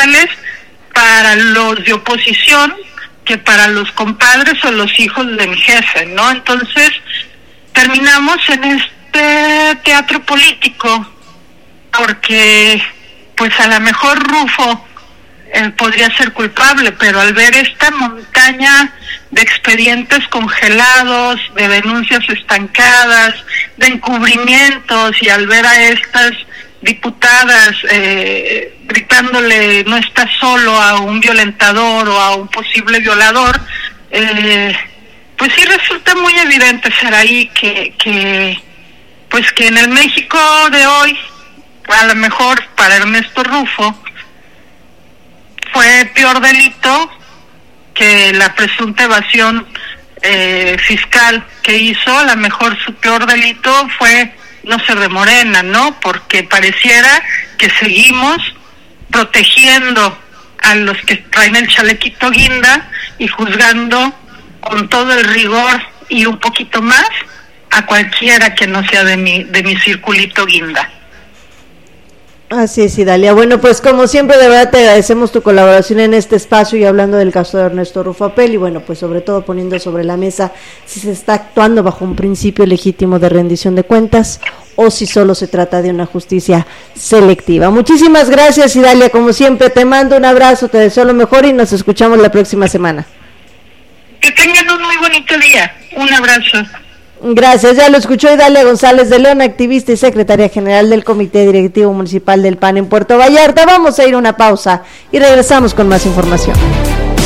electorales para los de oposición que para los compadres o los hijos de mi jefe, ¿no? Entonces terminamos en este teatro político porque pues a lo mejor Rufo podría ser culpable, pero al ver esta montaña de expedientes congelados, de denuncias estancadas, de encubrimientos, y al ver a estas diputadas gritándole no estás solo a un violentador o a un posible violador, pues sí resulta muy evidente, Saraí, que en el México de hoy, a lo mejor para Ernesto Rufo, fue peor delito que la presunta evasión fiscal que hizo. A lo mejor su peor delito fue no ser de Morena, ¿no? Porque pareciera que seguimos protegiendo a los que traen el chalequito guinda y juzgando con todo el rigor y un poquito más a cualquiera que no sea de mi circulito guinda. Así es, Idalia. Bueno, pues como siempre, de verdad te agradecemos tu colaboración en este espacio y hablando del caso de Ernesto Rufo Apel, y bueno, pues sobre todo poniendo sobre la mesa si se está actuando bajo un principio legítimo de rendición de cuentas o si solo se trata de una justicia selectiva. Muchísimas gracias, Idalia, como siempre te mando un abrazo, te deseo lo mejor y nos escuchamos la próxima semana. Que tengan un muy bonito día, un abrazo. Gracias, ya lo escuchó Idalia González de León, activista y secretaria general del Comité Directivo Municipal del PAN en Puerto Vallarta. Vamos a ir a una pausa y regresamos con más información.